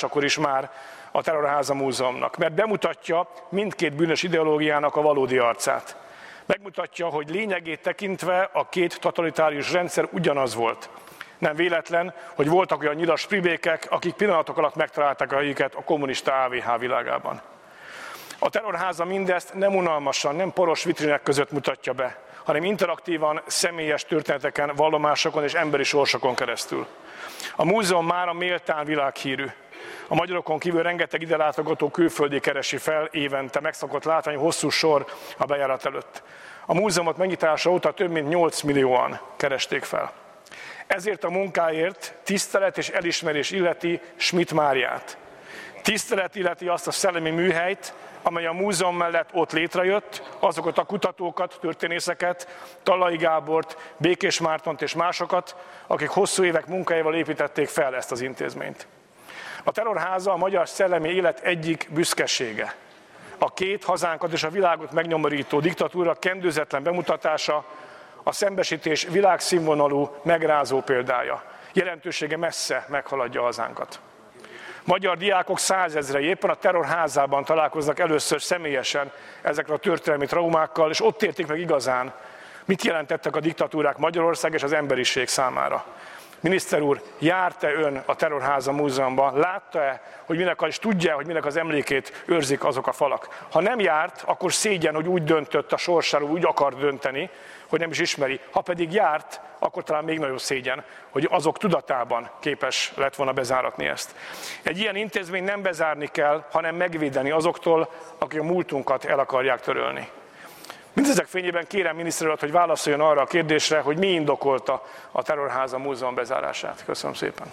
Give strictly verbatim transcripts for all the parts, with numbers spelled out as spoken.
megnyitásakor is már a Terrorháza Múzeumnak, mert bemutatja mindkét bűnös ideológiának a valódi arcát. Megmutatja, hogy lényegét tekintve a két totalitárius rendszer ugyanaz volt. Nem véletlen, hogy voltak olyan nyilas pribékek, akik pillanatok alatt megtalálták a helyüket a kommunista á vé há világában. A Terrorháza mindezt nem unalmasan, nem poros vitrinek között mutatja be, hanem interaktívan, személyes történeteken, vallomásokon és emberi sorsokon keresztül. A múzeum mára méltán világhírű. A magyarokon kívül rengeteg ide látogató külföldi keresi fel évente megszokott látvány hosszú sor a bejárat előtt. A múzeumot megnyitása óta több mint nyolc millióan keresték fel. Ezért a munkáért tisztelet és elismerés illeti Schmidt Máriát. Tisztelet illeti azt a szellemi műhelyt, amely a múzeum mellett ott létrejött, azokat a kutatókat, történészeket, Tallai Gábort, Békés Mártont és másokat, akik hosszú évek munkájával építették fel ezt az intézményt. A Terrorháza a magyar szellemi élet egyik büszkesége. A két hazánkat és a világot megnyomorító diktatúra kendőzetlen bemutatása, a szembesítés világszínvonalú, megrázó példája. Jelentősége messze meghaladja hazánkat. Magyar diákok százezrei éppen a Terrorházában találkoznak először személyesen ezekre a történelmi traumákkal, és ott értik meg igazán, mit jelentettek a diktatúrák Magyarország és az emberiség számára. Miniszter úr, járt-e ön a Terrorháza Múzeumban? Látta-e, hogy minek, és tudja, hogy minek az emlékét őrzik azok a falak? Ha nem járt, akkor szégyen, hogy úgy döntött a sorsáról, úgy akar dönteni, hogy nem is ismeri. Ha pedig járt, akkor talán még nagyobb szégyen, hogy azok tudatában képes lett volna bezáratni ezt. Egy ilyen intézményt nem bezárni kell, hanem megvédeni azoktól, akik a múltunkat el akarják törölni. Mindezek fényében kérem miniszter urat, hogy válaszoljon arra a kérdésre, hogy mi indokolta a Terrorháza Múzeum bezárását. Köszönöm szépen.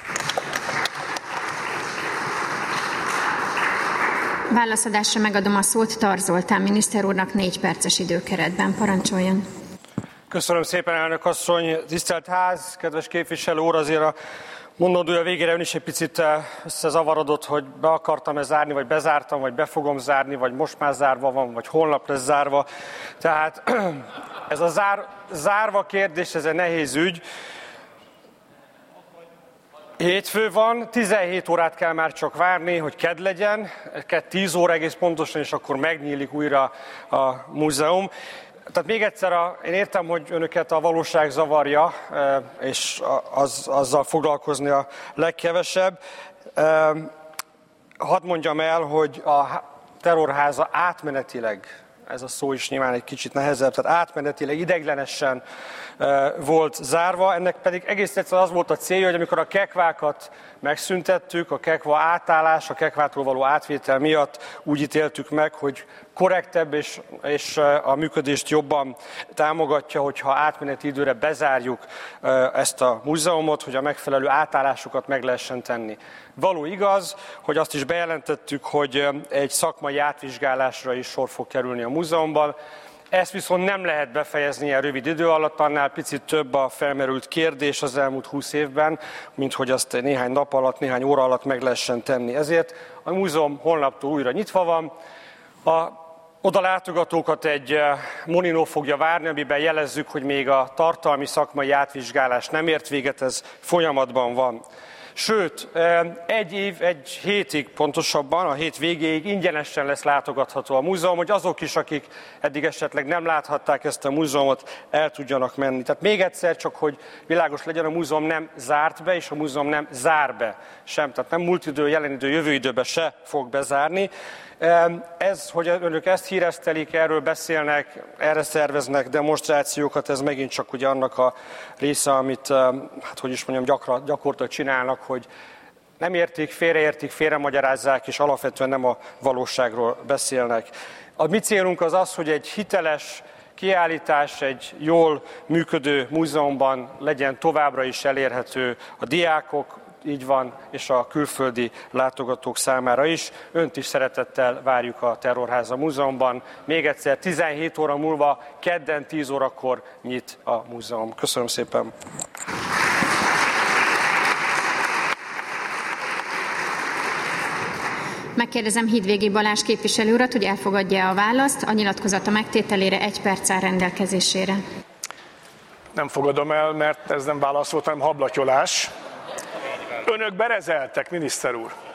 Válaszadásra megadom a szót Tar Zoltán miniszter úrnak négy perces időkeretben. Parancsoljon. Köszönöm szépen, elnök asszony. Tisztelt ház, kedves képviselő úr, azért a mondandója végére ön is egy picit összezavarodott, hogy be akartam-e zárni, vagy bezártam, vagy be fogom zárni, vagy most már zárva van, vagy holnap lesz zárva. Tehát ez a zár, zárva kérdés, ez egy nehéz ügy. Hétfő van, tizenhét órát kell már csak várni, hogy kedd legyen, tíz óra egész pontosan, és akkor megnyílik újra a múzeum. Tehát még egyszer, a, én értem, hogy önöket a valóság zavarja, és az, azzal foglalkozni a legkevesebb. Hadd mondjam el, hogy a Terrorháza átmenetileg, ez a szó is nyilván egy kicsit nehezebb, tehát átmenetileg ideiglenesen volt zárva, ennek pedig egész egyszerűen az volt a célja, hogy amikor a kekvákat megszüntettük, a kekva átállás, a kekvától való átvétel miatt úgy ítéltük meg, hogy korrektebb és, és a működést jobban támogatja, hogyha átmeneti időre bezárjuk ezt a múzeumot, hogy a megfelelő átállásokat meg lehessen tenni. Való igaz, hogy azt is bejelentettük, hogy egy szakmai átvizsgálásra is sor fog kerülni a múzeumban. Ezt viszont nem lehet befejezni ilyen rövid idő alatt, annál picit több a felmerült kérdés az elmúlt húsz évben, mint hogy azt néhány nap alatt, néhány óra alatt meg lehessen tenni. Ezért a múzeum holnaptól újra nyitva van. A oda látogatókat egy moninó fogja várni, amiben jelezzük, hogy még a tartalmi szakmai átvizsgálás nem ért véget, ez folyamatban van. Sőt, egy év, egy hétig pontosabban, a hét végéig ingyenesen lesz látogatható a múzeum, hogy azok is, akik eddig esetleg nem láthatták ezt a múzeumot, el tudjanak menni. Tehát még egyszer csak, hogy világos legyen, a múzeum nem zárt be, és a múzeum nem zár be sem. Tehát nem múlt idő, jelen idő, jövő időben se fog bezárni. Ez, hogy önök ezt híresztelik, erről beszélnek, erre szerveznek demonstrációkat, ez megint csak ugye annak a része, amit, hát hogy is mondjam, gyakran, gyakorlatilag csinálnak, hogy nem értik, félreértik, félremagyarázzák, és alapvetően nem a valóságról beszélnek. A mi célunk az az, hogy egy hiteles kiállítás egy jól működő múzeumban legyen továbbra is elérhető a diákok, így van, és a külföldi látogatók számára is. Önt is szeretettel várjuk a Terrorháza Múzeumban. Még egyszer, tizenhét óra múlva, kedden tíz órakor nyit a múzeum. Köszönöm szépen! Megkérdezem Hídvégi Balázs képviselő urat, hogy elfogadja a választ. A nyilatkozata megtételére egy perc áll rendelkezésére. Nem fogadom el, mert ez nem válasz volt, hanem hablatyolás. Önök berezeltek, miniszter úr.